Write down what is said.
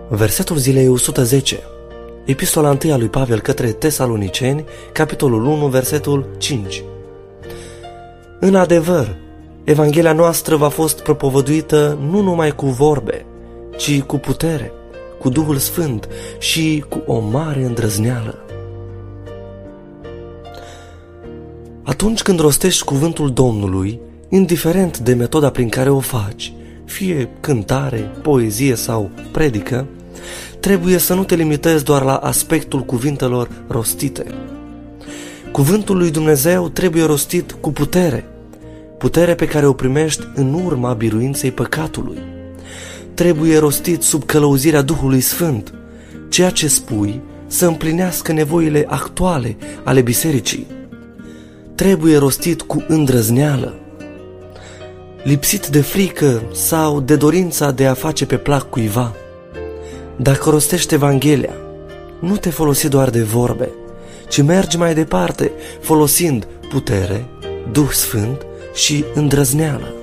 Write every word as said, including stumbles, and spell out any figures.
Versetul zilei o sută zece. Epistola întâi a lui Pavel către Tesaloniceni, capitolul unu, versetul cinci. În adevăr, Evanghelia noastră v-a fost propovăduită nu numai cu vorbe, ci cu putere, cu Duhul Sfânt și cu o mare îndrăzneală. Atunci când rostești cuvântul Domnului, indiferent de metoda prin care o faci, fie cântare, poezie sau predică, trebuie să nu te limitezi doar la aspectul cuvintelor rostite. Cuvântul lui Dumnezeu trebuie rostit cu putere, putere pe care o primești în urma biruinței păcatului. Trebuie rostit sub călăuzirea Duhului Sfânt, ceea ce spui să împlinească nevoile actuale ale bisericii. Trebuie rostit cu îndrăzneală, lipsit de frică sau de dorința de a face pe plac cuiva. Dacă rostești Evanghelia, nu te folosi doar de vorbe, ci mergi mai departe folosind putere, Duh Sfânt și îndrăzneală.